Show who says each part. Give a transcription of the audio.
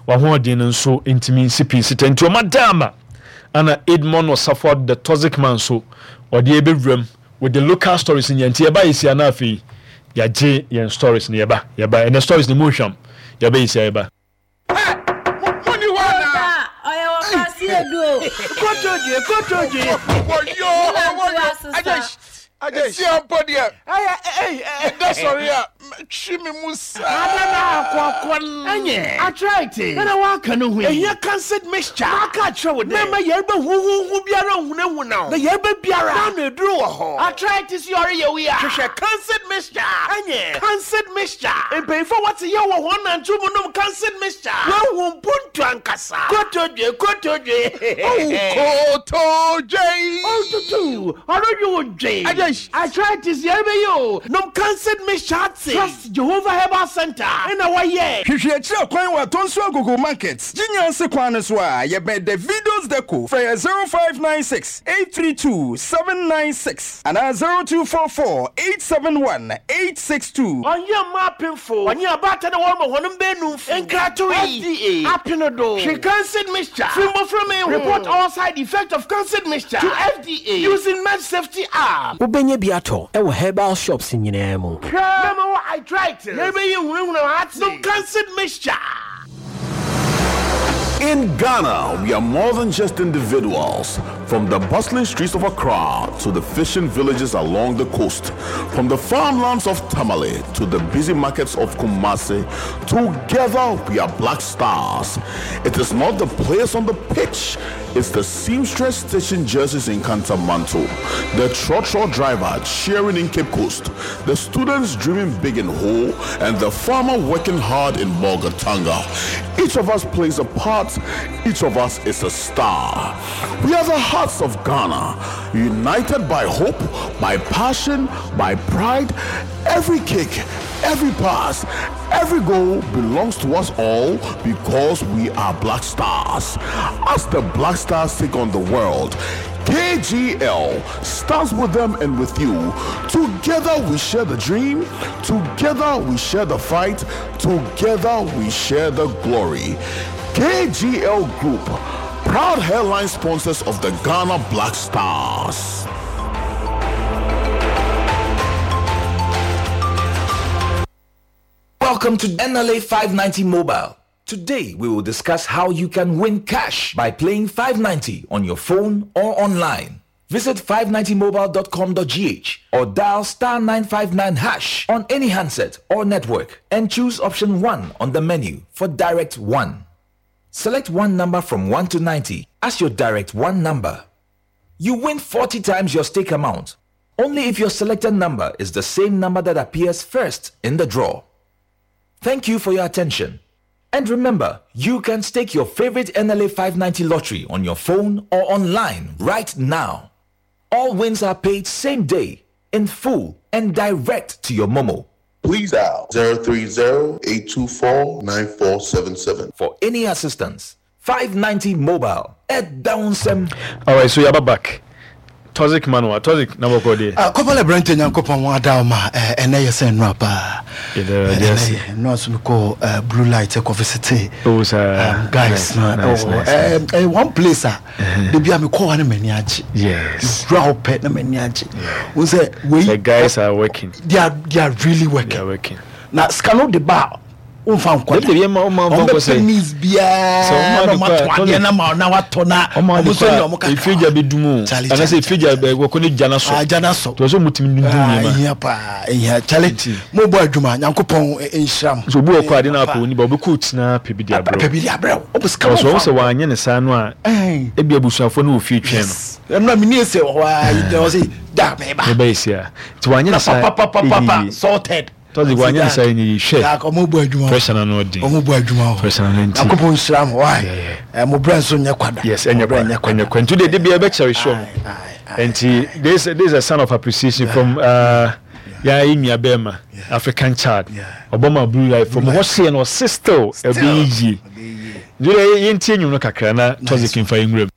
Speaker 1: wa ho den nso intimi sipi sitenti o madama ana Edmond was suffered the toxic man so or the ebewram with the local stories in yanti eba isi ana afi ya je yen stories ni eba and the stories ni motion ya be isi eba
Speaker 2: money wana
Speaker 3: oya wa kasi edu
Speaker 2: kotoje I see a body. That's sorry. Chimi Musa.
Speaker 4: I tried it. And I walk on who here cancelled mixture. I can't show it. Never yerba who be around now. The yerba biara. No drew a hole. I tried to see your we are. Cancelled mixture. Cancelled mixture. And pay for what's your 1 and 2 monum cancelled mixture. No one put to Ankasa. Kotoje. Oh, to do. How do you, Jay? I tried to see you. No cancelled mixture. Trust Jehovah Herbal Center. In our way.
Speaker 5: Hwehwechira kwan wa Tonso Google Market. Jinyanse kwan so a ye be the videos deco for 0596 832 796 and 0244 871 862.
Speaker 4: On your mapping for on your batter the woman one benu and FDA. Apinodo. She cancelled mixture. From me. Report all side effect of cancelled mixture to FDA using Med Safety app.
Speaker 6: Ubenye biato e herbal shops in Yinemo.
Speaker 4: I tried to. Maybe you will not some cancelled mixture.
Speaker 7: In Ghana, we are more than just individuals. From the bustling streets of Accra to the fishing villages along the coast, from the farmlands of Tamale to the busy markets of Kumasi, together we are Black Stars. It is not the players on the pitch, it's the seamstress stitching jerseys in Kantamanto, the trotro driver cheering in Cape Coast, the students dreaming big in Ho, and the farmer working hard in Bolgatanga. Each of us plays a part, each of us is a star. We are the hearts of Ghana, united by hope, by passion, by pride. Every kick, every pass, every goal belongs to us all because we are Black Stars. As the Black Stars take on the world, KGL stands with them and with you. Together we share the dream, together we share the fight, together we share the glory. KGL Group, proud headline sponsors of the Ghana Black Stars.
Speaker 8: Welcome to NLA 590 Mobile. Today we will discuss how you can win cash by playing 590 on your phone or online. Visit 590mobile.com.gh or dial *959# on any handset or network and choose option 1 on the menu for Direct 1. Select one number from 1 to 90 as your Direct 1 number. You win 40 times your stake amount, only if your selected number is the same number that appears first in the draw. Thank you for your attention. And remember, you can stake your favorite NLA 590 lottery on your phone or online right now. All wins are paid same day, in full, and direct to your Momo.
Speaker 9: Please dial 030-824-9477.
Speaker 8: For any assistance, 590 Mobile at Downsem.
Speaker 1: All right, so you're back. Toxic Manua, Toxic number code.
Speaker 10: Couple of Brenton and Copon Dama, and I send rapper. Yes, no, so call blue light coffee. Those guys, nice. One place, the Biami call an maniac.
Speaker 1: Yes,
Speaker 10: drop pet the maniac. The
Speaker 1: guys are working.
Speaker 10: They are really working.
Speaker 1: They are working.
Speaker 10: Now, scan the bar. Unfound quality. If you
Speaker 1: be dumo, and I say figure be wokoni janaso. To so mutimi ndum
Speaker 10: ma. Challenge. Mo boy djuma Nyankopon enhram.
Speaker 1: So bu okwa de na ko ni ba be coach na pebidia bro.
Speaker 10: Pebidia bro. Obuska.
Speaker 1: So so wa anye ne sa no a. E bia busuafo no ofie twen no.
Speaker 10: Na me ni se wa you say da me ba.
Speaker 1: Me ba isia. Ti wa anye ne sa.
Speaker 10: Sorted.
Speaker 1: Tozi wanya say ni share.
Speaker 10: Ya ko mo bo adwuma.
Speaker 1: Pressure na no di.
Speaker 10: Mo bo adwuma.
Speaker 1: Pressure na nti.
Speaker 10: Akopon nhram why? Mo brand so nya kwada.
Speaker 1: Yes, enya kwanya. Today dey be a lecture show. Enti there's a sign of appreciation from ya Imia Bema, African child. Obama Blue Life from Hosea no sister Ebiji. Jule yenti enyum no kakra na Tozi kimfa ingrem.